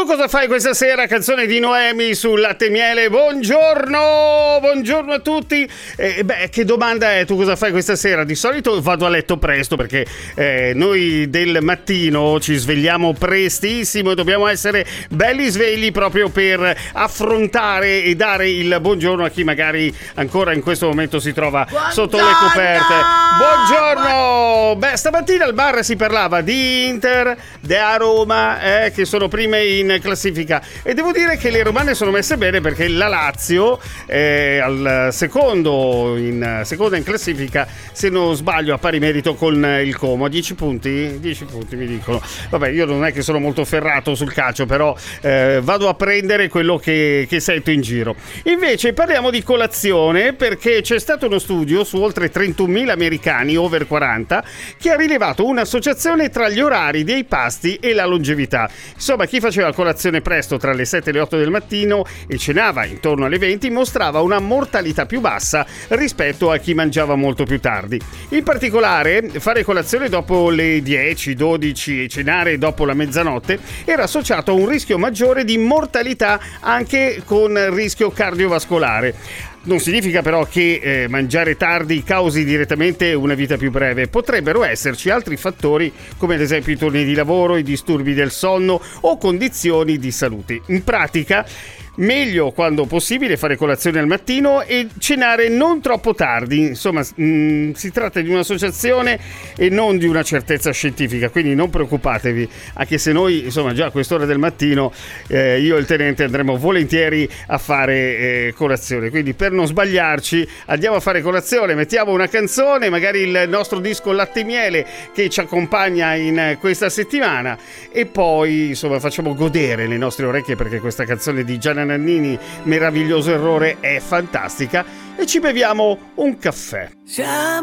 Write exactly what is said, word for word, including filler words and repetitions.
Tu cosa fai questa sera? Canzone di Noemi sul latte e miele. Buongiorno, buongiorno a tutti. Eh, beh, che domanda è? Tu cosa fai questa sera? Di solito vado a letto presto perché eh, noi del mattino ci svegliamo prestissimo e dobbiamo essere belli svegli proprio per affrontare e dare il buongiorno a chi magari ancora in questo momento si trova buongiorno! Sotto le coperte. Buongiorno. Beh, stamattina al bar si parlava di Inter, di Roma, eh, che sono prime in classifica, e devo dire che le romane sono messe bene perché la Lazio è al secondo in seconda in classifica, se non sbaglio a pari merito con il Como, a dieci punti dieci punti mi dicono. Vabbè, io non è che sono molto ferrato sul calcio, però eh, vado a prendere quello che, che sento in giro. Invece parliamo di colazione, perché c'è stato uno studio su oltre trentunomila americani over quaranta che ha rilevato un'associazione tra gli orari dei pasti e la longevità. Insomma, chi faceva colazione presto tra le sette e le otto del mattino e cenava intorno alle venti mostrava una mortalità più bassa rispetto a chi mangiava molto più tardi. In particolare, fare colazione dopo le dieci dodici e cenare dopo la mezzanotte era associato a un rischio maggiore di mortalità, anche con rischio cardiovascolare. Non significa però che eh, mangiare tardi causi direttamente una vita più breve. Potrebbero esserci altri fattori, come ad esempio i turni di lavoro, i disturbi del sonno o condizioni di salute. In pratica, meglio quando possibile fare colazione al mattino e cenare non troppo tardi. Insomma, mh, si tratta di un'associazione e non di una certezza scientifica, quindi non preoccupatevi, anche se noi, insomma, già a quest'ora del mattino eh, io e il tenente andremo volentieri a fare eh, colazione. Quindi, per non sbagliarci, andiamo a fare colazione, mettiamo una canzone, magari il nostro disco Latte e Miele che ci accompagna in questa settimana, e poi insomma facciamo godere le nostre orecchie, perché questa canzone di Gianna Nannini, Meraviglioso errore, è fantastica, e ci beviamo un caffè. Siamo